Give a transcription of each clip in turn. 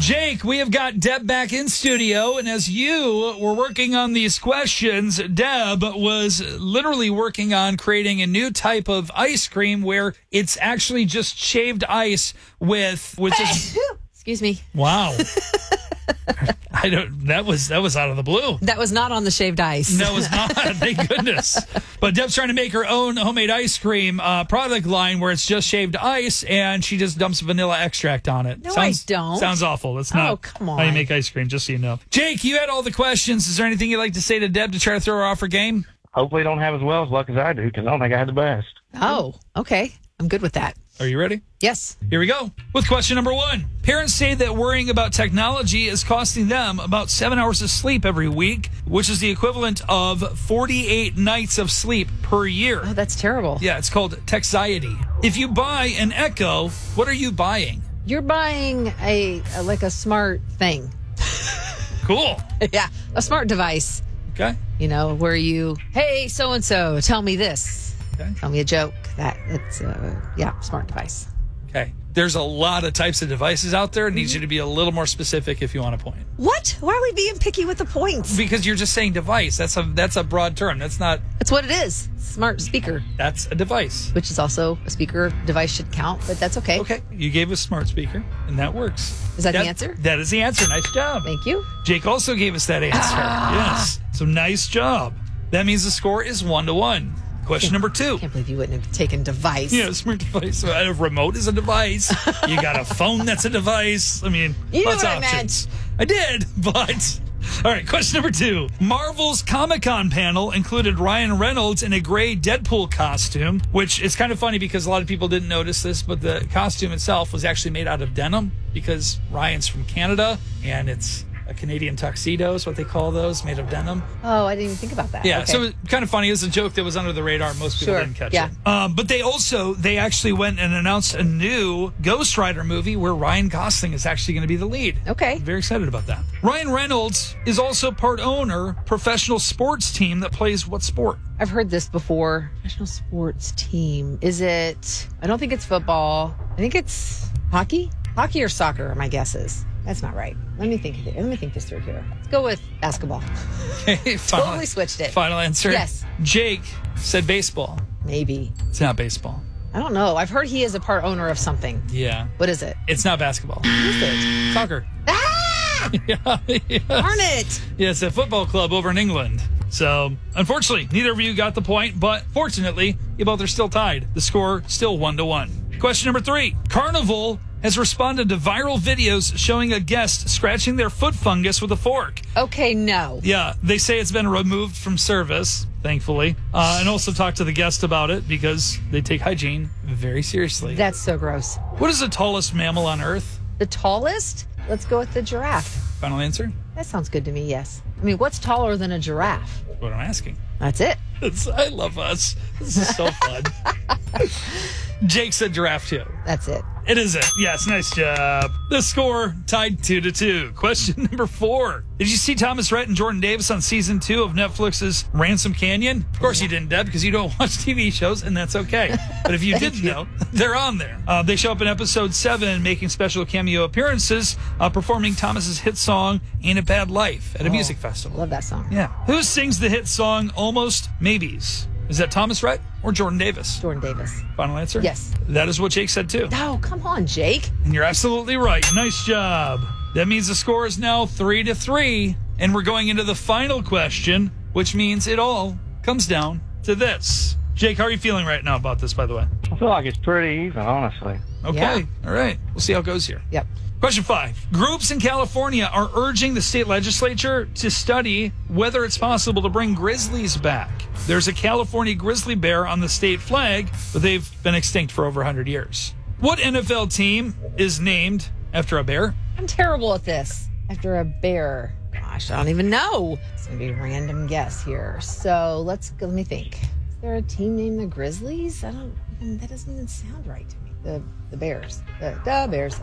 Jake, we have got Deb back in studio, and as you were working on these questions, Deb was literally working on creating a new type of ice cream where it's actually just shaved ice with just... Excuse me. Wow. That was out of the blue. That was not on the shaved ice. No, it was not. Thank goodness. But Deb's trying to make her own homemade ice cream product line where it's just shaved ice and she just dumps vanilla extract on it. No, I don't. Sounds awful. That's not come on. how you make ice cream, just so you know. Jake, you had all the questions. Is there anything you'd like to say to Deb to try to throw her off her game? Hopefully don't have as well as luck as I do, because I don't think I had the best. Oh, okay. I'm good with that. Are you ready? Yes. Here we go with question number 1. Parents say that worrying about technology is costing them about 7 hours of sleep every week, which is the equivalent of 48 nights of sleep per year. Oh, that's terrible. Yeah, it's called texiety. If you buy an Echo, what are you buying? You're buying a smart thing. Cool. Yeah, a smart device. Okay. You know, where you, hey, so-and-so, tell me this. Okay. Tell me a joke. It's smart device. Okay. There's a lot of types of devices out there. It needs you to be a little more specific if you want a point. What? Why are we being picky with the points? Because you're just saying device. That's a broad term. That's not. That's what it is. Smart speaker. That's a device. Which is also a speaker. Device should count, but that's okay. Okay. You gave us smart speaker, and that works. Is that the answer? That is the answer. Nice job. Thank you. Jake also gave us that answer. Yes. So nice job. That means the score is 1-1. Question number 2. I can't believe you wouldn't have taken device. Yeah, smart device. A remote is a device. You got a phone that's a device. I mean, you lots knew of what options. I did, but... All right, question number 2. Marvel's Comic-Con panel included Ryan Reynolds in a gray Deadpool costume, which is kind of funny because a lot of people didn't notice this, but the costume itself was actually made out of denim because Ryan's from Canada, and it's a Canadian tuxedo is what they call those, made of denim. Oh, I didn't even think about that. Yeah, okay. so it was kind of funny. It was a joke that was under the radar. Most people didn't catch it. But they actually went and announced a new Ghost Rider movie where Ryan Gosling is actually going to be the lead. Okay. Very excited about that. Ryan Reynolds is also part owner, professional sports team that plays what sport? I've heard this before. Professional sports team. Is it, I don't think it's football. I think it's hockey. Hockey or soccer, my guess is. That's not right. Let me think this through here. Let's go with basketball. Okay, Totally switched it. Final answer? Yes. Jake said baseball. Maybe. It's not baseball. I don't know. I've heard he is a part owner of something. Yeah. What is it? It's not basketball. What is it? Soccer. Ah! Yeah, yes. Darn it. Yeah, it's a football club over in England. So, unfortunately, neither of you got the point, but fortunately, you both are still tied. The score still 1-1. Question number 3. Carnival has responded to viral videos showing a guest scratching their foot fungus with a fork. Okay, no. Yeah, they say it's been removed from service, thankfully, and also talk to the guest about it because they take hygiene very seriously. That's so gross. What is the tallest mammal on Earth? The tallest? Let's go with the giraffe. Final answer? That sounds good to me, yes. I mean, what's taller than a giraffe? That's what I'm asking. That's it. I love us. This is so fun. Jake said giraffe too. That's it. It is it. Yes, nice job. The score tied 2-2. Question number 4. Did you see Thomas Rhett and Jordan Davis on season 2 of Netflix's Ransom Canyon? Of course you didn't, Deb, because you don't watch TV shows, and that's okay. But if you didn't know, they're on there. They show up in episode 7, making special cameo appearances, performing Thomas's hit song "Ain't It Bad Life" at a music festival. Love that song. Yeah. Who sings the hit song "Almost Maybes"? Is that Thomas Rhett or Jordan Davis? Jordan Davis. Final answer? Yes. That is what Jake said too. Oh, come on, Jake. And you're absolutely right. Nice job. That means the score is now 3-3. And we're going into the final question, which means it all comes down to this. Jake, how are you feeling right now about this, by the way? I feel like it's pretty even, honestly. Okay. Yeah. All right. We'll see how it goes here. Yep. Question 5. Groups in California are urging the state legislature to study whether it's possible to bring grizzlies back. There's a California grizzly bear on the state flag, but they've been extinct for over 100 years. What NFL team is named after a bear? I'm terrible at this. After a bear. Gosh, I don't even know. It's going to be a random guess here. So let me think. Is there a team named the Grizzlies? That doesn't even sound right to me. The Bears. The Bears.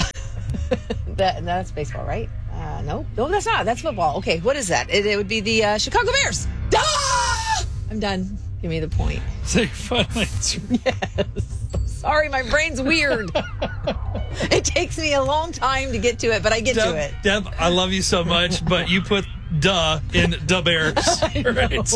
That's baseball, right? No, that's not. That's football. Okay, what is that? It would be the Chicago Bears. Ah! I'm done. Give me the point. Say final answer. Yes. Sorry, my brain's weird. It takes me a long time to get to it, but I get to it. Deb, I love you so much, but you put duh in Da Bears. Right.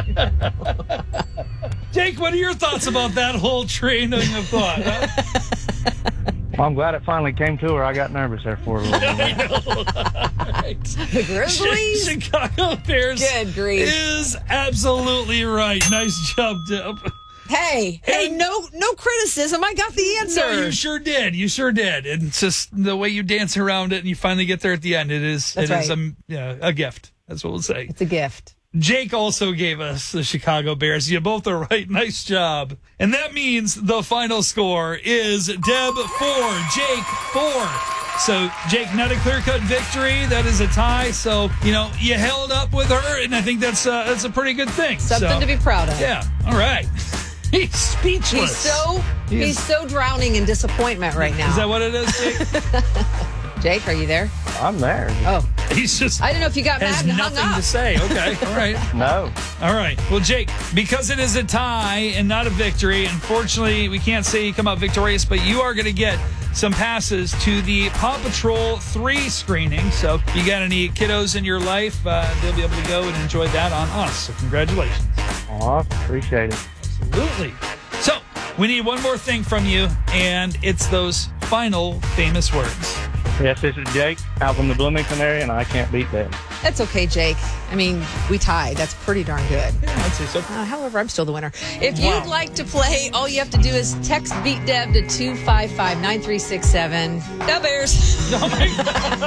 Jake, what are your thoughts about that whole train of thought? Huh? Well, I'm glad it finally came to her. I got nervous there for a little bit. I know. Right. The Grizzlies? Chicago Bears Good grief. is absolutely right. Nice job, Deb. Hey, no criticism. I got the answer. No, you sure did. You sure did. And it's just the way you dance around it and you finally get there at the end. Is right. a gift. That's what we'll say. It's a gift. Jake also gave us the Chicago Bears. You both are right. Nice job. And that means the final score is Deb 4, Jake 4. So, Jake, not a clear-cut victory. That is a tie. So, you held up with her, and I think that's a pretty good thing. Something to be proud of. Yeah. All right. He's speechless. He's so drowning in disappointment right now. Is that what it is, Jake? Jake, are you there? I'm there. Oh. He's just I didn't know if you got mad has and hung nothing up. to say. Okay. All right. No. All right. Well, Jake, because it is a tie and not a victory, unfortunately, we can't say you come out victorious, but you are going to get some passes to the Paw Patrol 3 screening. So if you got any kiddos in your life, they'll be able to go and enjoy that on us. So congratulations. Aw, appreciate it. Absolutely. So we need one more thing from you, and it's those final famous words. Yes, this is Jake out from the Bloomington area, and I can't beat that. That's okay, Jake. I mean, we tied. That's pretty darn good. Yeah, I'd say so. However, I'm still the winner. If you'd like to play, all you have to do is text Beat Deb to 255-9367. The Bears. Oh, my God.